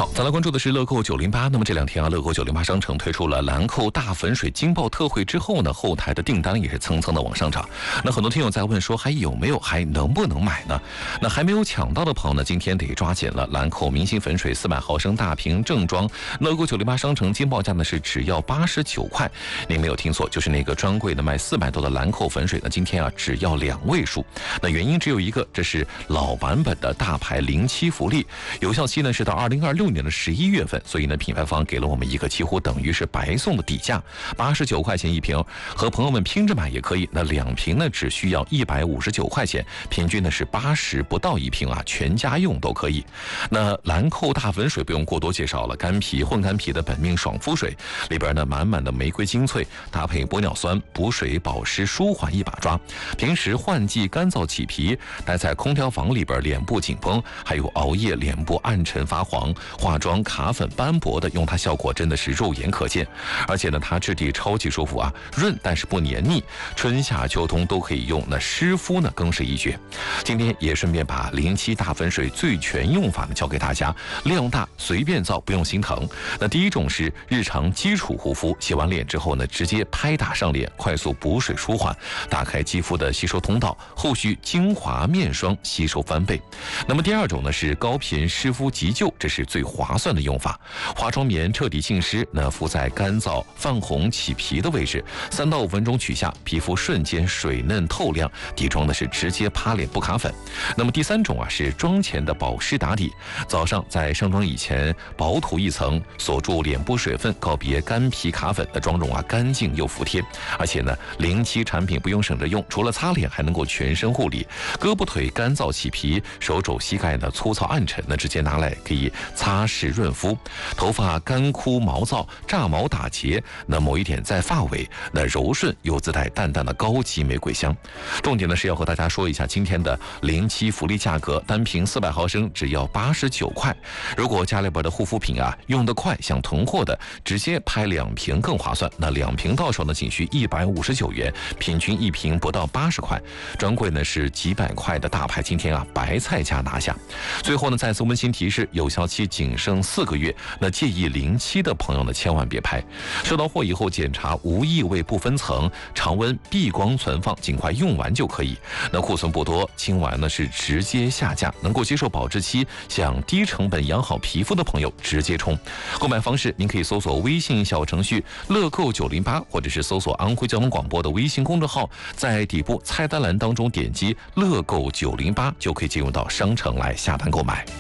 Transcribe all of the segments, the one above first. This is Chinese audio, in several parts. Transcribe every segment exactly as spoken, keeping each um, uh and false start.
再来关注的是乐购九零八。那么这两天啊，乐购九零八商城推出了兰蔻大粉水惊爆特惠之后呢，后台的订单也是蹭蹭的往上涨。那很多听友在问说，还有没有，还能不能买呢？那还没有抢到的朋友呢，今天得抓紧了。兰蔻明星粉水四百毫升大瓶正装，乐购九零八商城惊爆价呢是只要八十九块。您没有听错，就是那个专柜的卖四百多的兰蔻粉水呢，今天啊只要两位数。那原因只有一个，这是老版本的大牌零七福利，有效期呢是到二零二六年的十一月份，所以呢，品牌方给了我们一个几乎等于是白送的底价，八十九块钱一瓶，和朋友们拼着买也可以。那两瓶呢，只需要一百五十九块钱，平均呢是八十不到一瓶啊，全家用都可以。那兰蔻大粉水不用过多介绍了，干皮混干皮的本命爽肤水，里边呢满满的玫瑰精粹，搭配玻尿酸，补水保湿舒缓一把抓。平时换季干燥起皮，待在空调房里边脸部紧绷，还有熬夜脸部暗沉发黄，化妆卡粉斑驳的，用它效果真的是肉眼可见。而且呢，它质地超级舒服啊，润但是不黏腻，春夏秋冬都可以用。那湿敷呢更是一绝。今天也顺便把零七大粉水最全用法呢教给大家，量大随便造，不用心疼。那第一种是日常基础护肤，洗完脸之后呢，直接拍打上脸，快速补水舒缓，打开肌肤的吸收通道，后续精华面霜吸收翻倍。那么第二种呢是高频湿敷急救，这是最划算的用法。化妆棉彻底浸湿，那敷在干燥泛红起皮的位置，三到五分钟取下，皮肤瞬间水嫩透亮，底妆呢是直接趴脸不卡粉。那么第三种啊是妆前的保湿打底，早上在上妆以前薄涂一层，锁住脸部水分，告别干皮卡粉的妆容啊干净又服帖。而且呢，零七产品不用省着用，除了擦脸还能够全身护理，胳膊腿干燥起皮，手肘膝盖呢粗糙暗沉，那直接拿来可以擦拭润肤。头发干枯毛躁炸毛打结，那抹一点在发尾，那柔顺又自带淡淡的高级玫瑰香。重点呢是要和大家说一下今天的零七福利价格，单瓶四百毫升只要八十九块。如果家里边的护肤品啊用得快，想囤货的，直接拍两瓶更划算。那两瓶到手呢仅需一百五十九元，平均一瓶不到八十块。专柜呢是几百块的大牌，今天啊白菜价拿下。最后呢再次温馨提示，有效期仅剩四个月，那介意零七的朋友呢千万别拍。收到货以后检查无异味不分层，常温避光存放，尽快用完就可以。那库存不多，清完呢是直接下架，能够接受保质期，想低成本养好皮肤的朋友直接冲。购买方式您可以搜索微信小程序乐购九零八，或者是搜索安徽交通广播的微信公众号，在底部菜单栏当中点击乐购九零八，就可以进入到商城来下单购买。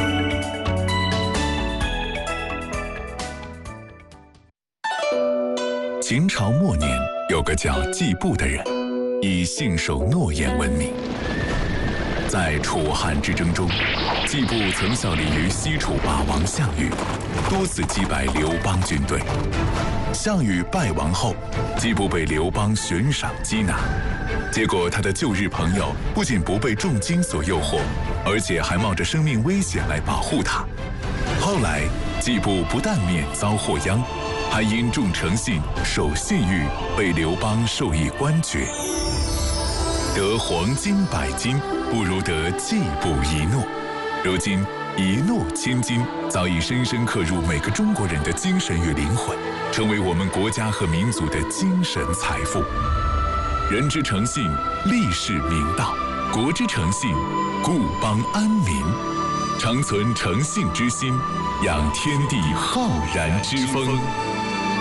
秦朝末年，有个叫季布的人，以信守诺言闻名。在楚汉之争中，季布曾效力于西楚霸王项羽，多次击败刘邦军队。项羽败亡后，季布被刘邦悬赏缉拿，结果他的旧日朋友不仅不被重金所诱惑，而且还冒着生命危险来保护他。后来，季布不但免遭祸殃，还因重诚信、守信誉，被刘邦授以官爵。得黄金百斤，不如得季布一诺。如今，一诺千金早已深深刻入每个中国人的精神与灵魂，成为我们国家和民族的精神财富。人之诚信，立世明道；国之诚信，固邦安民。常存诚信之心，养天地浩然之风。